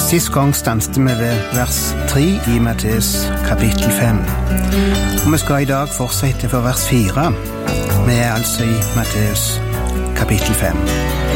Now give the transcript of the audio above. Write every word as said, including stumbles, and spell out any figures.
Sist gang stanset vi ved vers tre i Matteus kapittel fem. Og vi skal i dag fortsette for vers fire. Vi er altså i Matteus kapittel fem.